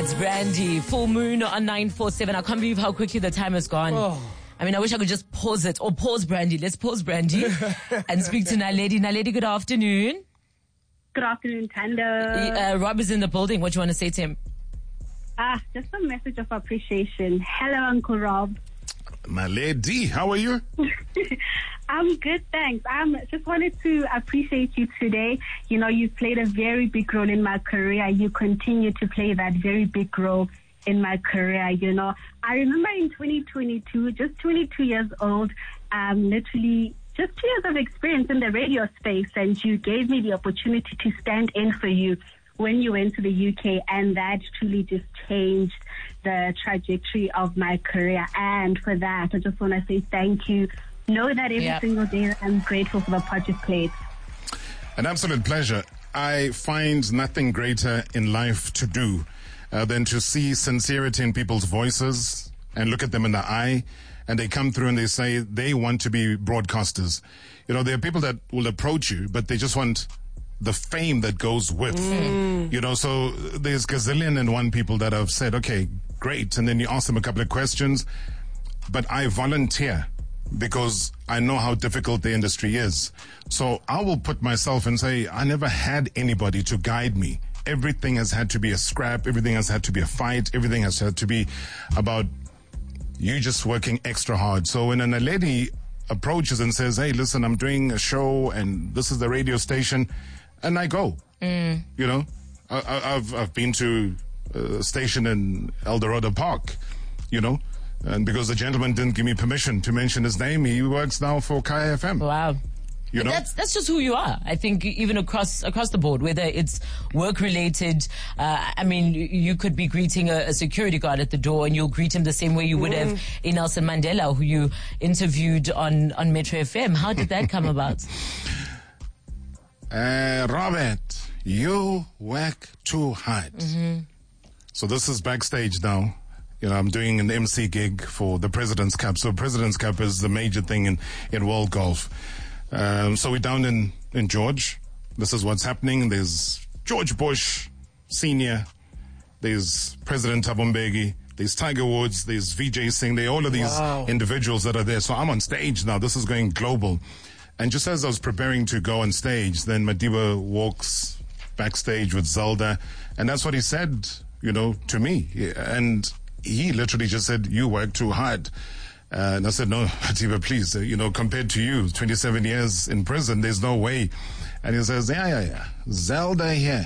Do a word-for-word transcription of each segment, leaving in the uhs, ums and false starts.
It's Brandy. Full moon on nine four seven. I can't believe how quickly the time has gone. Oh. I mean, I wish I could just pause it. Or pause Brandy. Let's pause Brandy and speak to Naledi. Naledi, good afternoon. Good afternoon, Tanda. Uh, Rob is in the building. What do you want to say to him? Ah, just a message of appreciation. Hello, Uncle Rob. Naledi, how are you? I'm good, thanks. I just wanted to appreciate you today. You know, you played a very big role in my career. You continue to play that very big role in my career. You know, I remember in twenty twenty-two, just twenty-two years old, um, literally just two years of experience in the radio space, and you gave me the opportunity to stand in for you when you went to the U K, and that truly just changed the trajectory of my career. And for that, I just want to say thank you. Know that every yep. single day I'm grateful for the part you've played. An absolute pleasure. I find nothing greater in life to do uh, than to see sincerity in people's voices and look at them in the eye, and they come through and they say they want to be broadcasters. You know, there are people that will approach you, but they just want the fame that goes with. Mm. You know, so there's gazillion and one people that have said, okay, great, and then you ask them a couple of questions, but I volunteer because I know how difficult the industry is. So I will put myself and say, I never had anybody to guide me. Everything has had to be a scrap. Everything has had to be a fight. Everything has had to be about you just working extra hard. So when a lady approaches and says, hey, listen, I'm doing a show and this is the radio station, and I go, mm. you know, I, I've, I've been to a station in El Dorado Park, you know, and because the gentleman didn't give me permission to mention his name, he works now for Kaya F M. Wow. You know? That's that's just who you are. I think even across across the board, whether it's work related. Uh, I mean, you could be greeting a, a security guard at the door, and you'll greet him the same way you would mm. have in Nelson Mandela, who you interviewed on on Metro F M. How did that come about? Uh, Robert, you work too hard. Mm-hmm. So this is backstage now. You know, I'm doing an M C gig for the President's Cup. So President's Cup is the major thing in, in world golf. Um, so we're down in, in George. This is what's happening. There's George Bush Senior. There's President Thabo Mbeki. There's Tiger Woods. There's V J Singh. There are all of these wow. individuals that are there. So I'm on stage now. This is going global. And just as I was preparing to go on stage, then Madiba walks backstage with Zelda. And that's what he said, you know, to me. And he literally just said, you work too hard. Uh, and I said, no, Madiba, please, uh, you know, compared to you, twenty-seven years in prison, there's no way. And he says, yeah, yeah, yeah. Zelda here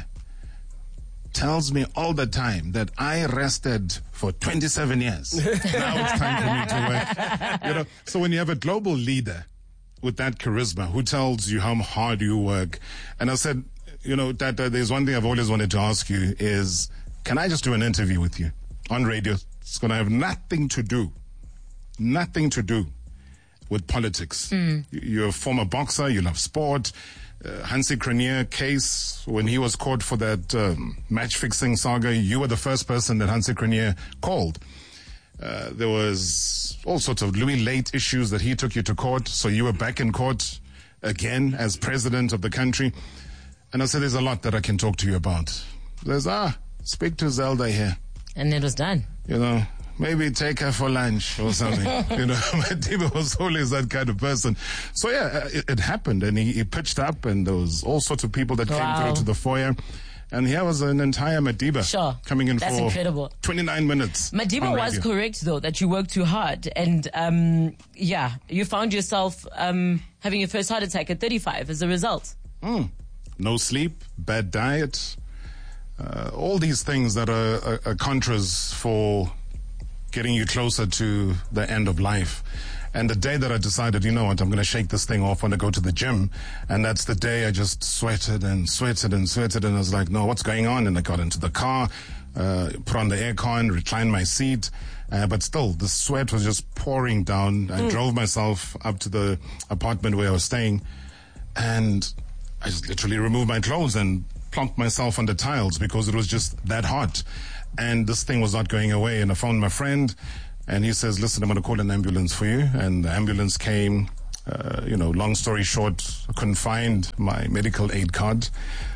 tells me all the time that I rested for twenty-seven years. Now it's time for me to work. You know, so when you have a global leader with that charisma who tells you how hard you work. And I said, you know, that uh, there's one thing I've always wanted to ask you is, can I just do an interview with you on radio? It's going to have nothing to do, nothing to do with politics. Mm. You're a former boxer, you love sport. Uh, Hansi Cronje case, when he was caught for that um, match-fixing saga, you were the first person that Hansi Cronje called. Uh, there was all sorts of Louis Late issues that he took you to court, so you were back in court again as president of the country. And I said, there's a lot that I can talk to you about. There's, ah, speak to Zelda here. And it was done. You know, maybe take her for lunch or something. You know, Madiba was always that kind of person. So yeah, it, it happened, and he, he pitched up, and there was all sorts of people that wow. came through to the foyer. And here was an entire Madiba sure. coming in That's for incredible. twenty-nine minutes. Madiba was correct, though, that you worked too hard. And, um, yeah, you found yourself um, having your first heart attack at thirty-five as a result. Mm. No sleep, bad diet, uh, all these things that are, are, are contras for getting you closer to the end of life. And the day that I decided, you know what, I'm going to shake this thing off when I go to the gym. And that's the day I just sweated and sweated and sweated. And I was like, no, what's going on? And I got into the car, uh, put on the aircon, reclined my seat. Uh, but still, the sweat was just pouring down. I mm. drove myself up to the apartment where I was staying. And I just literally removed my clothes and plonked myself on the tiles because it was just that hot. And this thing was not going away. And I phoned my friend. And he says, listen, I'm going to call an ambulance for you. And the ambulance came. Uh, you know, long story short, I couldn't find my medical aid card.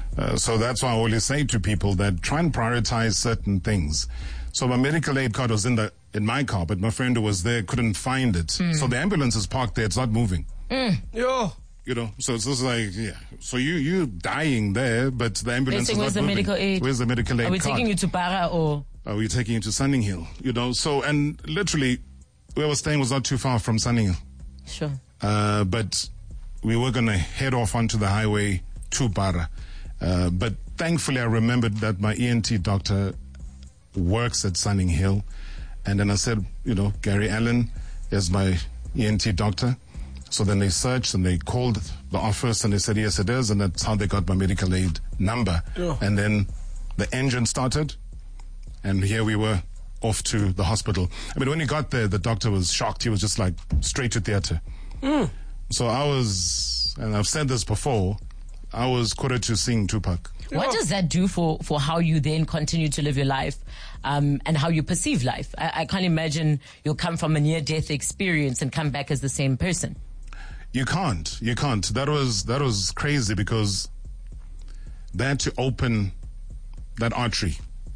Uh, so that's why I always say to people that try and prioritize certain things. So my medical aid card was in the in my car, but my friend who was there couldn't find it. Mm. So the ambulance is parked there; it's not moving. Mm. Yo. You know, so it's just like, yeah. So you you dying there, but the ambulance is not where's the moving. medical aid? Where's the medical aid Are we card? taking you to Para or? Are we taking you to Sunning Hill? You know, so and literally, where I was staying was not too far from Sunning Hill. Sure. Uh, but we were going to head off onto the highway to Para. Uh, but thankfully, I remembered that my E N T doctor works at Sunning Hill. And then I said, you know, Gary Allen is my E N T doctor. So then they searched and they called the office and they said, yes, it is. And that's how they got my medical aid number. Yeah. And then the engine started. And here we were off to the hospital. I mean, when he got there, the doctor was shocked. He was just like straight to theater. Mm. So I was, and I've said this before, I was quoted to seeing Tupac. What does that do for, for how you then continue to live your life um, and how you perceive life? I, I can't imagine you'll come from a near-death experience and come back as the same person. You can't. You can't. That was that was crazy because they had to open that artery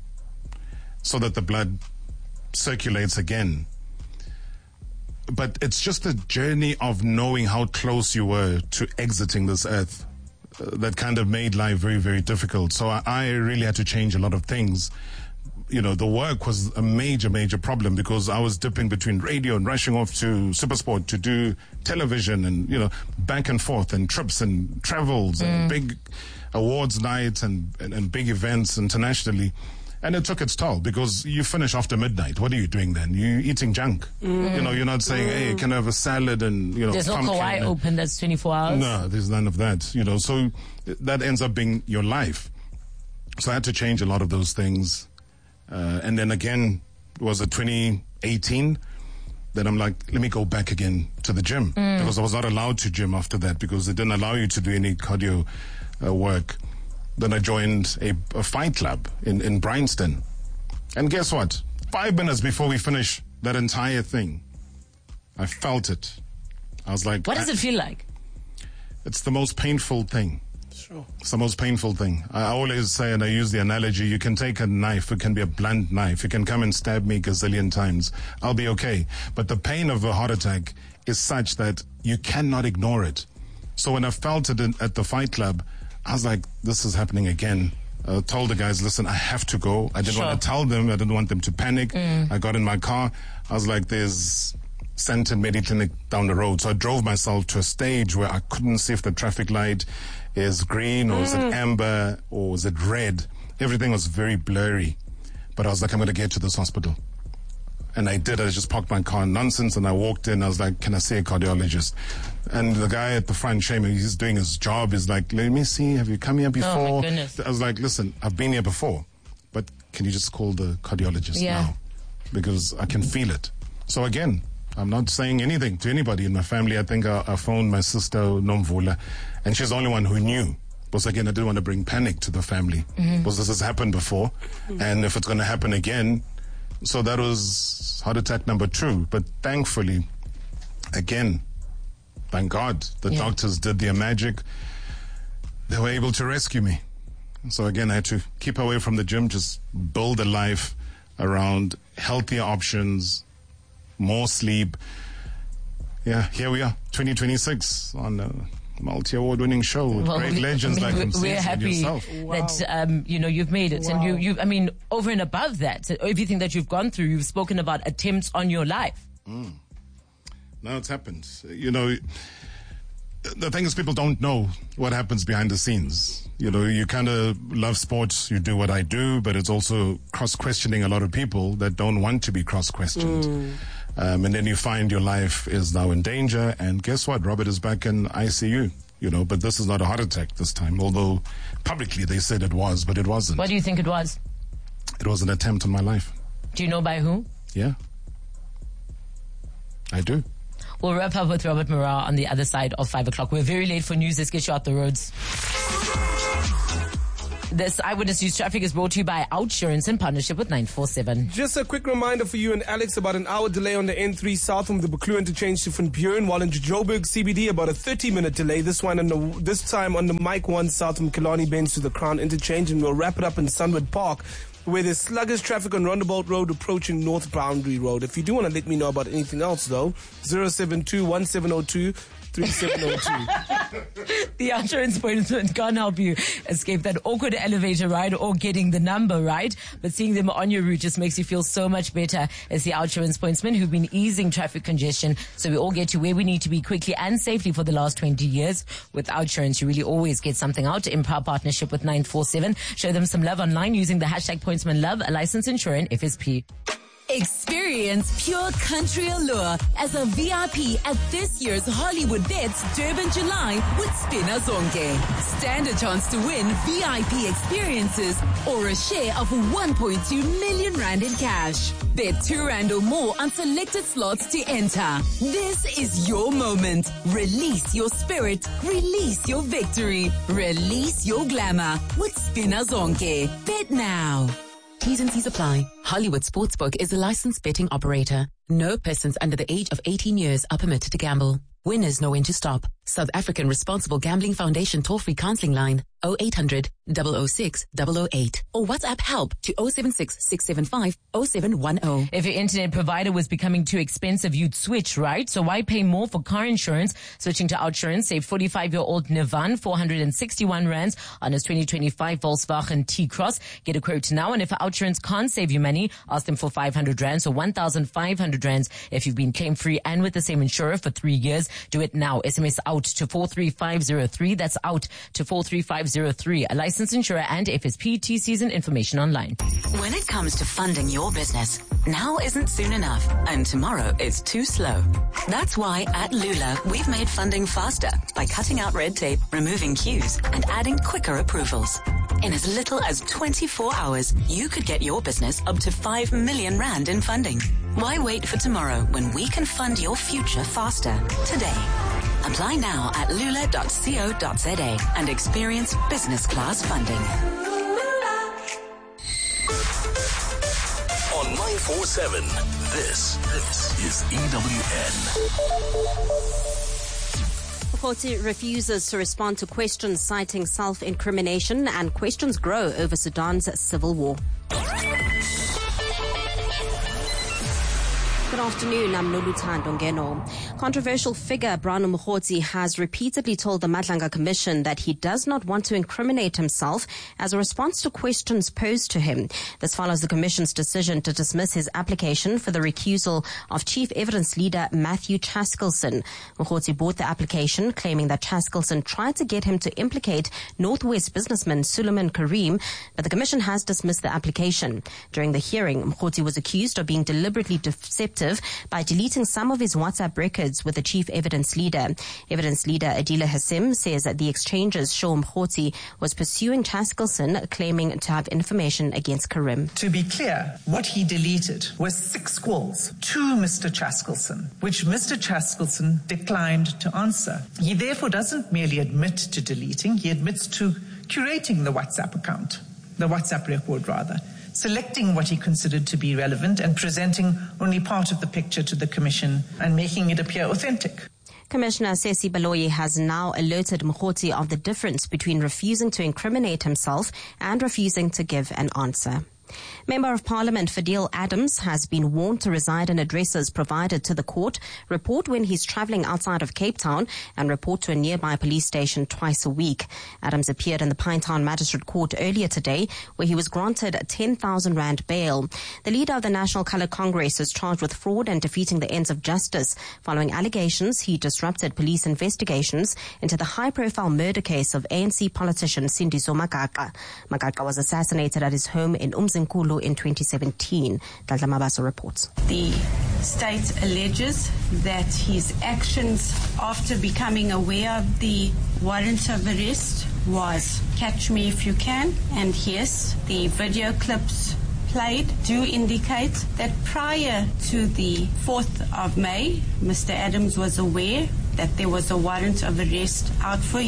so that the blood circulates again. But it's just a journey of knowing how close you were to exiting this earth uh, that kind of made life very, very difficult. So I, I really had to change a lot of things. You know, the work was a major, major problem because I was dipping between radio and rushing off to Supersport to do television and, you know, back and forth and trips and travels mm. and big awards nights and, and, and big events internationally. And it took its toll because you finish after midnight. What are you doing then? You're eating junk. Mm. You know, you're not saying, hey, can I have a salad and, you know, there's no Kauai open that's twenty-four hours. No, there's none of that. You know, so that ends up being your life. So I had to change a lot of those things. Uh, and then again, was it twenty eighteen? Then I'm like, let me go back again to the gym mm. because I was not allowed to gym after that because they didn't allow you to do any cardio uh, work. Then I joined a, a fight club in, in Bryanston. And guess what? Five minutes before we finish that entire thing, I felt it. I was like... What does it feel like? It's the most painful thing. Sure. It's the most painful thing. I always say, and I use the analogy, you can take a knife, it can be a blunt knife. You can come and stab me a gazillion times. I'll be okay. But the pain of a heart attack is such that you cannot ignore it. So when I felt it in, at the fight club, I was like, this is happening again. I told the guys, listen, I have to go. I didn't sure. want to tell them. I didn't want them to panic. Mm. I got in my car. I was like, there's Sandton Mediclinic down the road. So I drove myself to a stage where I couldn't see if the traffic light is green or mm. is it amber or is it red. Everything was very blurry. But I was like, I'm going to get to this hospital. And I did. I just parked my car in nonsense and I walked in. I was like, can I see a cardiologist? And the guy at the front, shame, he's doing his job. He's like, let me see. Have you come here before? Oh, my goodness. I was like, listen, I've been here before, but can you just call the cardiologist yeah. now? Because I can feel it. So again, I'm not saying anything to anybody in my family. I think I, I phoned my sister, Nomvula, and she's the only one who knew. Because again, I didn't want to bring panic to the family. Mm-hmm. Because this has happened before. Mm-hmm. And if it's going to happen again, so that was heart attack number two. But thankfully, again, thank God, the yeah. doctors did their magic. They were able to rescue me. So again, I had to keep away from the gym, just build a life around healthier options, more sleep. Yeah, here we are, twenty twenty-six on a multi-award winning show with well, great we, legends I mean, like we're happy yourself. that um, you know you've made it, wow. and you, you, I mean, over and above that, everything that you've gone through, you've spoken about attempts on your life. Mm. Now it's happened. You know, the thing is, people don't know what happens behind the scenes. You know, you kind of love sports, you do what I do, but it's also cross-questioning a lot of people that don't want to be cross-questioned. Mm. Um, and then you find your life is now in danger, and guess what? Robert is back in I C U, you know, but this is not a heart attack this time, although publicly they said it was, but it wasn't. What do you think it was? It was an attempt on my life. Do you know by who? Yeah. I do. We'll wrap up with Robert Marawa on the other side of five o'clock. We're very late for news. Let's get you out the roads. This Eyewitness News Traffic is brought to you by Outsurance in partnership with nine four seven. Just a quick reminder for you and Alex, about an hour delay on the N three south from the Buccleuch interchange to Van Buren, while in Joburg C B D about a thirty minute delay. This one on the, this time on the Mike one south from Killarney Bench to the Crown interchange, and we'll wrap it up in Sunwood Park, where there's sluggish traffic on Roundabout Road approaching North Boundary Road. If you do want to let me know about anything else, though, zero seven two one seven zero two three seven zero two. The Outsurance appointment can't help you escape that awkward elevator ride or getting the number right, but seeing them on your route just makes you feel so much better. As the Outsurance pointsmen who've been easing traffic congestion so we all get to where we need to be quickly and safely for the last twenty years. With Outsurance, you really always get something out. In proud partnership with nine four seven. Show them some love online using the hashtag pointsmanlove, a licensed insurer and F S P. Experience pure country allure as a V I P at this year's Hollywood Bets Durban July with Spina Zonke. Stand a chance to win V I P experiences or a share of one point two million rand in cash. Bet two rand or more on selected slots to enter. This is your moment. Release your spirit. Release your victory. Release your glamour with Spina Zonke. Bet now. T's and C's apply. Hollywood Sportsbook is a licensed betting operator. No persons under the age of eighteen years are permitted to gamble. Winners know when to stop. South African Responsible Gambling Foundation toll-free counseling line oh eight hundred, double oh six, double oh eight or WhatsApp help to oh seven six, six seven five, oh seven one oh. If your internet provider was becoming too expensive, you'd switch, right? So why pay more for car insurance? Switching to Outsurance, save forty-five-year-old Nivan four hundred sixty-one rands on his twenty twenty-five Volkswagen T-Cross. Get a quote now, and if Outsurance can't save you money, ask them for five hundred rands or one thousand five hundred rands if you've been claim-free and with the same insurer for three years. Do it now. S M S out to four three five zero three. That's out to four three five zero three. A licensed insurer and F S P. T Cs and information online. When it comes to funding your business, now isn't soon enough and tomorrow is too slow. That's why at Lula, we've made funding faster by cutting out red tape, removing queues, and adding quicker approvals. In as little as twenty-four hours, you could get your business up to five million rand in funding. Why wait for tomorrow when we can fund your future faster today? Apply now at lula dot co dot za and experience business class funding. On nine four seven, this, this is E W N. Mokgotsi refuses to respond to questions citing self-incrimination, and questions grow over Sudan's civil war. Good afternoon, I'm Noluthando Ngeno. Controversial figure Brano Mokgotsi has repeatedly told the Madlanga Commission that he does not want to incriminate himself as a response to questions posed to him. This follows the Commission's decision to dismiss his application for the recusal of Chief Evidence Leader Matthew Chaskelson. Mokgotsi brought the application, claiming that Chaskelson tried to get him to implicate Northwest businessman Suleiman Karim, but the Commission has dismissed the application. During the hearing, Mokgotsi was accused of being deliberately deceptive by deleting some of his WhatsApp records with the chief evidence leader. Evidence leader Adila Hassim says that the exchanges show Mokgotsi was pursuing Chaskelson, claiming to have information against Karim. To be clear, what he deleted was six calls to Mister Chaskelson, which Mister Chaskelson declined to answer. He therefore doesn't merely admit to deleting, he admits to curating the WhatsApp account, the WhatsApp record rather, selecting what he considered to be relevant and presenting only part of the picture to the Commission and making it appear authentic. Commissioner Sesi Baloyi has now alerted Mokgotsi of the difference between refusing to incriminate himself and refusing to give an answer. Member of Parliament Fadil Adams has been warned to reside in addresses provided to the court, report when he's travelling outside of Cape Town, and report to a nearby police station twice a week. Adams appeared in the Pinetown Magistrate Court earlier today, where he was granted a ten thousand rand bail. The leader of the National Coloured Congress is charged with fraud and defeating the ends of justice, following allegations he disrupted police investigations into the high-profile murder case of A N C politician Sindiso Makaka. Makaka was assassinated at his home in Umzinkulu in twenty seventeen. Dadla Mabaso reports. The state alleges that his actions after becoming aware of the warrant of arrest was catch me if you can, and yes, the video clips played do indicate that prior to the fourth of May, Mister Adams was aware that there was a warrant of arrest out for him.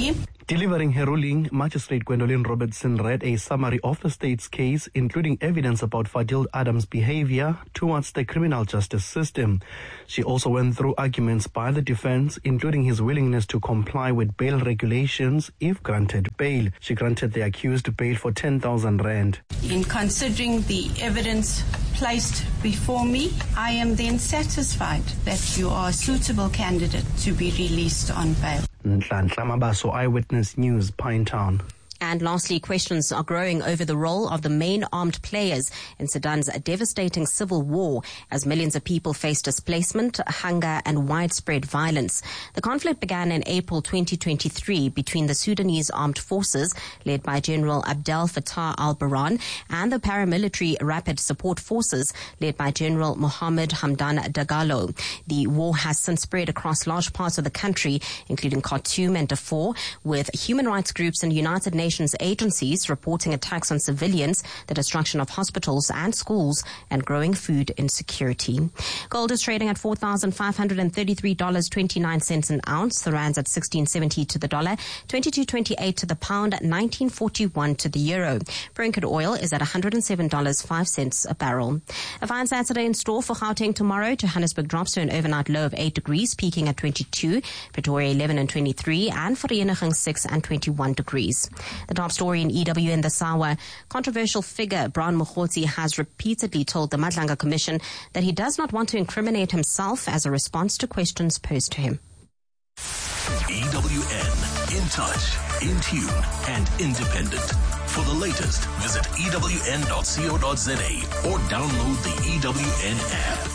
Delivering her ruling, Magistrate Gwendolyn Robertson read a summary of the state's case, including evidence about Fadil Adams' behavior towards the criminal justice system. She also went through arguments by the defense, including his willingness to comply with bail regulations if granted bail. She granted the accused bail for ten thousand rand. In considering the evidence placed before me, I am then satisfied that you are a suitable candidate to be released on bail. Nhlanhla Mabaso, Eyewitness News, Pinetown. And lastly, questions are growing over the role of the main armed players in Sudan's devastating civil war as millions of people face displacement, hunger and widespread violence. The conflict began in April twenty twenty-three between the Sudanese armed forces led by General Abdel Fattah al-Burhan and the paramilitary Rapid Support Forces led by General Mohammed Hamdan Dagalo. The war has since spread across large parts of the country, including Khartoum and Darfur, with human rights groups and United Nations agencies reporting attacks on civilians, the destruction of hospitals and schools, and growing food insecurity. Gold is trading at four thousand five hundred thirty-three dollars and twenty-nine cents an ounce. The rand's at sixteen seventy to the dollar, twenty-two twenty-eight to the pound, nineteen forty-one to the euro. Brent oil is at one hundred seven dollars and five cents a barrel. A fine Saturday in store for Gauteng tomorrow. Johannesburg drops to an overnight low of eight degrees, peaking at twenty-two. Pretoria eleven and twenty-three, and Vereeniging six and twenty-one degrees. The top story in E W N this hour. Controversial figure Brian Mokgotsi has repeatedly told the Madlanga Commission that he does not want to incriminate himself as a response to questions posed to him. E W N, in touch, in tune, and independent. For the latest, visit E W N dot co dot za or download the E W N app.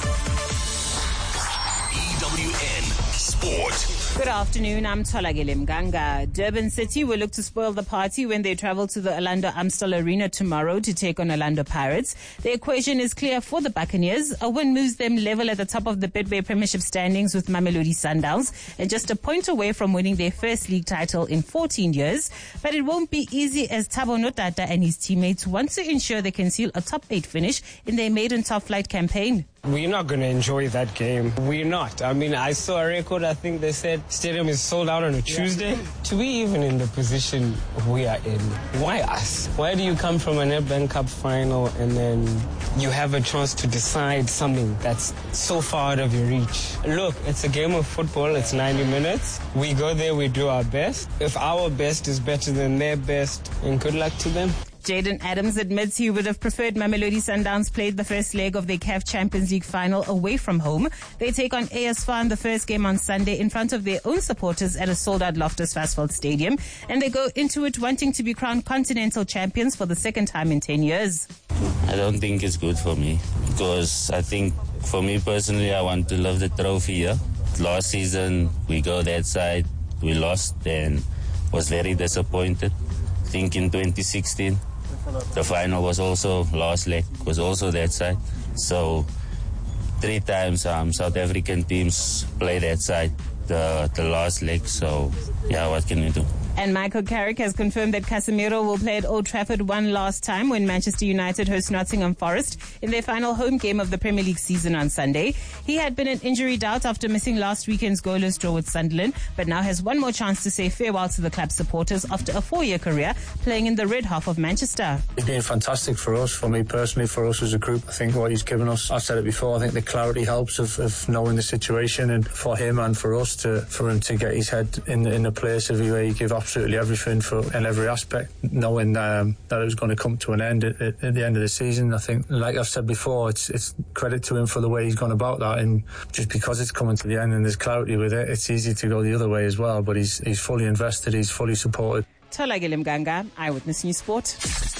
E W N Sport. Good afternoon, I'm Tolagile Mganga. Durban City will look to spoil the party when they travel to the Orlando Amstel Arena tomorrow to take on Orlando Pirates. The equation is clear for the Buccaneers. A win moves them level at the top of the Betway Premiership standings with Mamelodi Sundowns and just a point away from winning their first league title in fourteen years. But it won't be easy as Thabo Notata and his teammates want to ensure they can seal a top eight finish in their maiden top flight campaign. We're not going to enjoy that game. We're not. I mean, I saw a record. I think they said stadium is sold out on a Tuesday. Yeah. To be even in the position we are in, why us? Why do you come from an Nedbank Cup final and then you have a chance to decide something that's so far out of your reach? Look, it's a game of football. It's ninety minutes. We go there, we do our best. If our best is better than their best, then good luck to them. Jaden Adams admits he would have preferred Mamelodi Sundowns played the first leg of their C A F Champions League final away from home. They take on A S F A in the first game on Sunday in front of their own supporters at a sold-out Loftus Versfeld Stadium. And they go into it wanting to be crowned continental champions for the second time in ten years. I don't think it's good for me because I think for me personally, I want to love the trophy here. Last season, we go that side, we lost and was very disappointed. I think in twenty sixteen, the final was also, last leg was also that side. So three times um, South African teams play that side, the, the last leg. So yeah, what can we do? And Michael Carrick has confirmed that Casemiro will play at Old Trafford one last time when Manchester United host Nottingham Forest in their final home game of the Premier League season on Sunday. He had been in injury doubt after missing last weekend's goalless draw with Sunderland, but now has one more chance to say farewell to the club supporters after a four-year career playing in the red half of Manchester. It's been fantastic for us, for me personally, for us as a group. I think what he's given us, I've said it before, I think the clarity helps of, of knowing the situation, and for him and for us to, for him to get his head in, in a place of where he give absolutely everything for in every aspect, knowing um, that it was going to come to an end at, at, at the end of the season. I think, like I've said before, it's it's credit to him for the way he's gone about that, and just because it's coming to the end and there's clarity with it, it's easy to go the other way as well, but he's he's fully invested, he's fully supported. Tolagile Mganga, Eyewitness News Sport.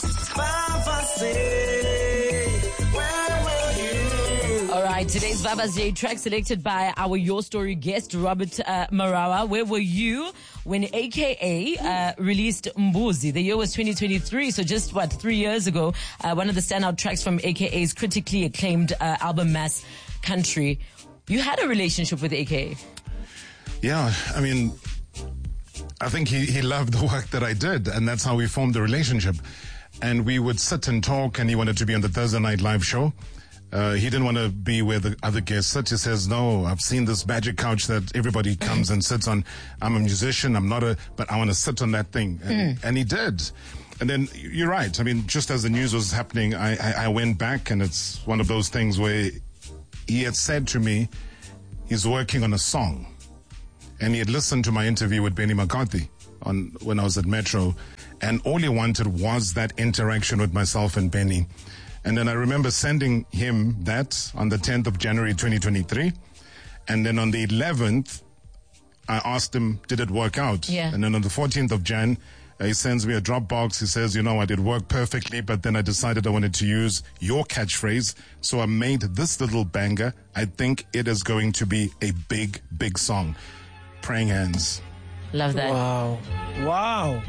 All right, today's Baba's Day track selected by our Your Story guest, Robert uh, Marawa. Where were you when A K A uh, released Mbuzi? The year was twenty twenty-three, so just, what, three years ago. Uh, one of the standout tracks from A K A's critically acclaimed uh, album, Mass Country. You had a relationship with A K A. Yeah, I mean, I think he, he loved the work that I did, and that's how we formed the relationship. And we would sit and talk, and he wanted to be on the Thursday Night Live show. Uh, he didn't want to be where the other guests sit. He says, no, I've seen this magic couch that everybody comes and sits on. I'm a musician. I'm not a, but I want to sit on that thing. And, mm. and he did. And then you're right. I mean, just as the news was happening, I, I, I went back, and it's one of those things where he had said to me, he's working on a song. And he had listened to my interview with Benny McCarthy on when I was at Metro. And all he wanted was that interaction with myself and Benny. And then I remember sending him that on the tenth of January, twenty twenty-three. And then on the eleventh, I asked him, did it work out? Yeah. And then on the fourteenth of January, uh, he sends me a Dropbox. He says, you know, I did work perfectly, but then I decided I wanted to use your catchphrase. So I made this little banger. I think it is going to be a big, big song. Praying Hands. Love that. Wow. Wow.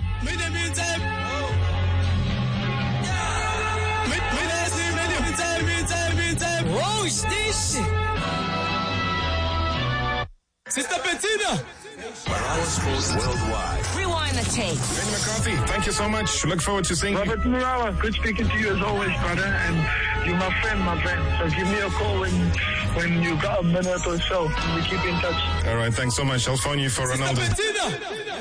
Oh, this shit. Sister Bettina. Our sports worldwide. Rewind the tape. Benny McCarthy, thank you so much. Look forward to seeing you. Robert Murawa, good speaking to you as always, brother. And you're my friend, my friend. So give me a call when when you got a minute or so. We keep in touch. All right, thanks so much. I'll phone you for Ronaldo.